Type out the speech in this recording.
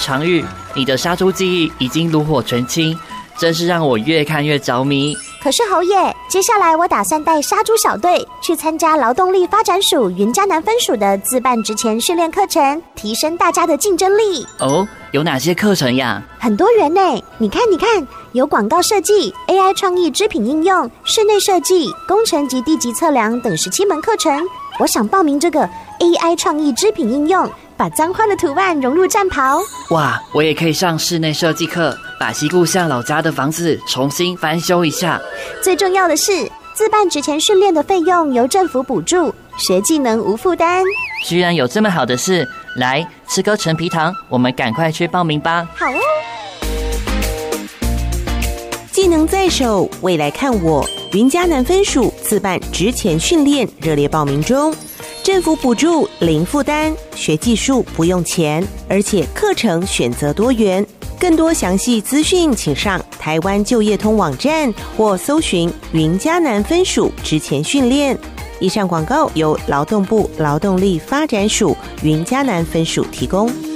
常玉，你的杀猪技艺已经炉火纯青，真是让我越看越着迷。 可是侯爷，接下来我打算带杀猪小队去参加劳动力发展署云嘉南分署的自办职前训练课程，提升大家的竞争力。 哦，有哪些课程呀？ 很多元呢，你看，有广告设计、AI 创意织品应用、室内设计、工程及地级测量等17门课程。我想报名这个 AI 创意织品应用，把脏花的图案融入战袍。 哇，我也可以上室内设计课，把西故乡老家的房子重新翻修一下。 最重要的是，自办职前训练的费用由政府补助，学技能无负担。 居然有这么好的事！来，吃颗陈皮糖，我们赶快去报名吧。 好哦。 技能在手，未来看我。云嘉南分署自办职前训练热烈报名中，政府补助零负担，学技术不用钱，而且课程选择多元。更多详细资讯，请上台湾就业通网站或搜寻云嘉南分署职前训练。以上广告由劳动部劳动力发展署云嘉南分署提供。